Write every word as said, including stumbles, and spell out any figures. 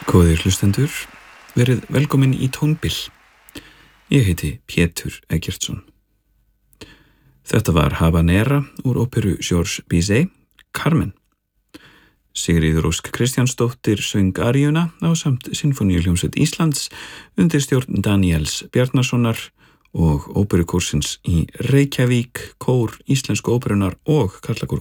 Góðir hlustendur, verið velkomin í Tónbil. Ég heiti Pétur Eggertsson. Þetta var Habanera úr óperu Georges Bizet, Carmen. Sigríður Ósk Kristjánsdóttir söng aríuna ásamt Sinfóníuhljómsveit Íslands undir stjórn Daníels Bjarnasonar og óperukórsins í Reykjavík, kór Íslensku óperunnar og Karlakór